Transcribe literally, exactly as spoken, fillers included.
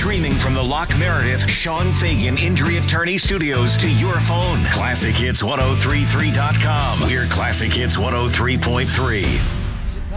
Streaming from the Lock Meredith Sean Fagan Injury Attorney Studios to your phone. Classic Hits ten thirty-three dot com. We're Classic Hits one oh three point three.